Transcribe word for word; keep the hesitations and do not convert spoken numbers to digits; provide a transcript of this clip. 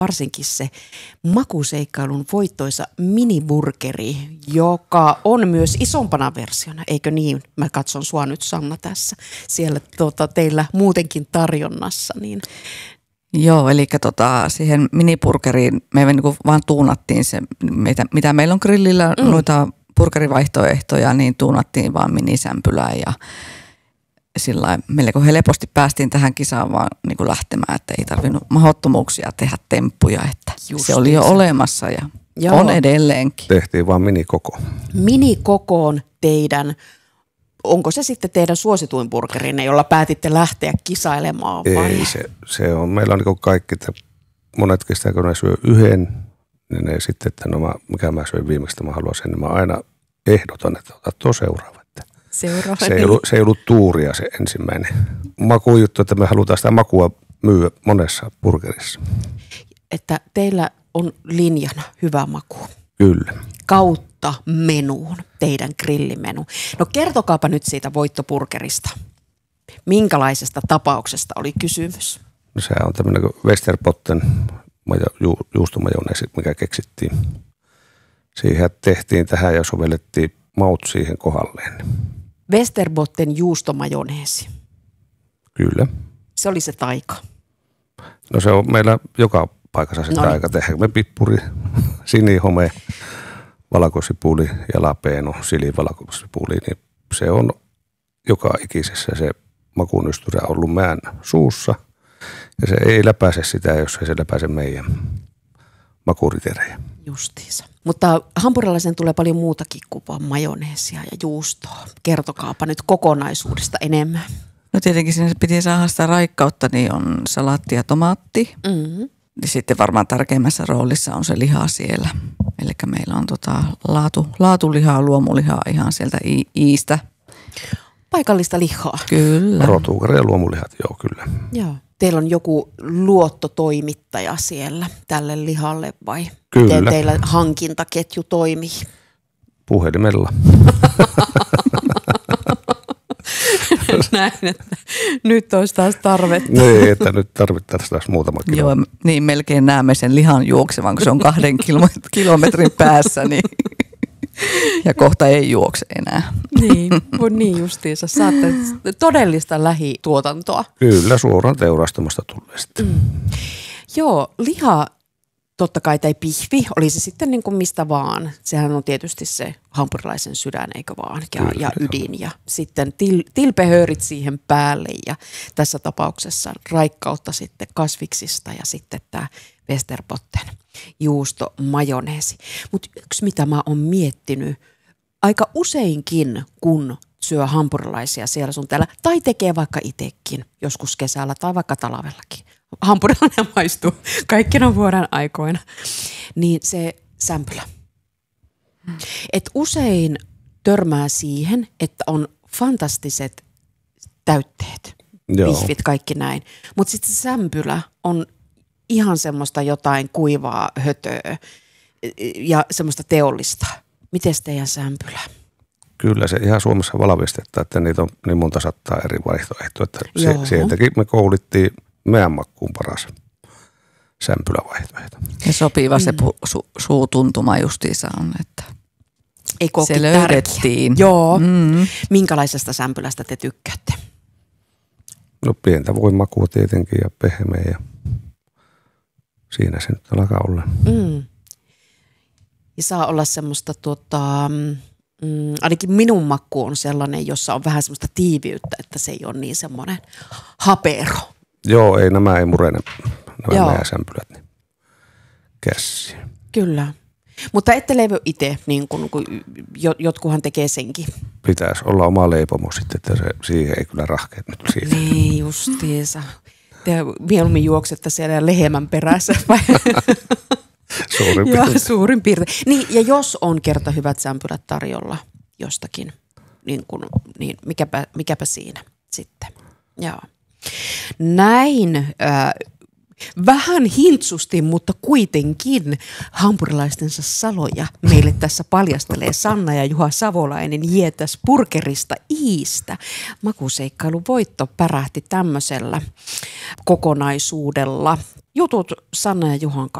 varsinkin se makuseikkailun voittoisa miniburgeri, joka on myös isompana versiona, eikö niin? Mä katson sua nyt, Sanna, tässä. Siellä tuota, teillä muutenkin tarjonnassa. Niin. Joo, eli tota, siihen miniburgeriin me niin vaan tuunattiin se, mitä, mitä meillä on grillillä, mm. noita burgerivaihtoehtoja, niin tuunattiin vaan minisämpylää ja sillä melko helposti päästiin tähän kisaan vaan niin kuin lähtemään, että ei tarvinnut mahdottomuuksia tehdä temppuja, että Just se oli jo se. olemassa ja Joo. on edelleenkin. Tehtiin vaan minikoko. Minikokoon teidän, onko se sitten teidän suosituin burgerinne, jolla päätitte lähteä kisailemaan vai? Ei, se, se on, meillä on niin kaikki, että monet kestää, kun ne syö yhden, niin ne sitten, että no mä, mikä mä syön viimeksi, että mä haluan sen, niin mä aina ehdotan, että ota tuo seuraava. Seuraava. Se ei, ollut, se ei ollut tuuria se ensimmäinen makujuttu, että me halutaan sitä makua myyä monessa burgerissa. Että teillä on linjana hyvä maku. Kyllä. Kautta menuun, teidän grillimenu. No kertokaapa nyt siitä voittoburgerista. Minkälaisesta tapauksesta oli kysymys? No se on tämmöinen Westerbotten ju, juustomajoneesi, mikä keksittiin. Siihen tehtiin tähän ja sovellettiin maut siihen kohdalleen. Westerbotten juustomajoneesi. Kyllä. Se oli se taika. No se on meillä joka paikassa se no taika. Tehdään me pippuri, sinihome, valkosipuli, jalapeeno, silivalkosipuli. Niin se on joka ikisessä se makunystyrä ollut meidän suussa. Ja se ei läpäise sitä, jos ei se läpäise meidän makuriterejä. Justiinsa. Mutta hampurilaisen tulee paljon muutakin kuin vaan majoneesia ja juustoa. Kertokaapa nyt kokonaisuudesta enemmän. No tietenkin sinne piti saada sitä raikkautta, niin on salaatti ja tomaatti. Mm-hmm. Sitten varmaan tärkeimmässä roolissa on se liha siellä. Eli meillä on tota laatu, laatulihaa, luomulihaa ihan sieltä i- iistä. Paikallista lihaa. Kyllä. Rotuukari ja luomulihat, joo kyllä. Joo. Teillä on joku luottotoimittaja siellä tälle lihalle vai Kyllä. miten teillä hankintaketju toimii? Puhelimella. Näin, että nyt olisi taas tarvetta. Niin, että nyt tarvittaisiin taas muutama kilo. Joo, niin melkein näemme sen lihan juoksevan, kun se on kahden kilometrin päässä, niin ja kohta ei juokse enää. Niin, niin justiinsa. Saatte todellista lähituotantoa. Kyllä, suoraan teurastamasta tulee sitten. Mm. Joo, liha totta kai tai pihvi, oli se sitten niin kuin mistä vaan. Sehän on tietysti se hampurilaisen sydän, eikö vaan, ja, Kyllä, ja ydin. Ja sitten til, tilpehöörit siihen päälle ja tässä tapauksessa raikkautta sitten kasviksista ja sitten tämä Westerbotten juusto majoneesi. Mutta yksi mitä mä oon miettinyt aika useinkin, kun syö hampurilaisia siellä sun täällä, tai tekee vaikka itsekin joskus kesällä tai vaikka talvellakin. Hampurilainen maistuu kaikkina vuoden aikoina, niin se sämpylä. Et usein törmää siihen, että on fantastiset täytteet, Joo. pihvit, kaikki näin. Mutta sitten se sämpylä on ihan semmoista jotain kuivaa hötöä ja semmoista teollista. Miten teidän sämpylä? Kyllä se ihan Suomessa valmistettaa, että niitä on niin monta sattaa eri vaihtoehtoja. Se, sieltäkin me koulittiin meidän makkuun paras sämpylävaihtoehto. Ja sopiva mm. se pu, su, suutuntuma justiinsa on, että ei se löydettiin. Joo. Mm. Minkälaisesta sämpylästä te tykkäätte? No pientä voimakua tietenkin ja pehmeä ja siinä se nyt alkaa olla. Mm. Ja saa olla semmoista tota, mm, ainakin minun makku on sellainen, jossa on vähän semmoista tiiviyttä, että se ei ole niin semmoinen hapero. Joo, ei nämä ei murene, nämä meidän sämpylät, niin käsiin. Kyllä. Mutta ette leivy itse, niin kun, kun jotkuhan tekee senkin. Pitäisi olla oma leipomo sitten, että se, siihen ei kyllä rahkeet nyt siitä. Niin justiinsa. Te mieluummin juoksette siellä lehmän perässä. Suurin piirtein. Suurin piirtein. Niin, ja jos on kerta hyvät sämpylät tarjolla jostakin, niin, kun, niin mikäpä, mikäpä siinä sitten. Joo. Näin. Äh, Vähän hintsusti, mutta kuitenkin hampurilaistensa saloja meille tässä paljastelee Sanna ja Juha Savolainen Jietäs Burgerista Iistä. Makuseikkailun voitto pärähti tämmöisellä kokonaisuudella jutut Sanna ja Juhan kanssa.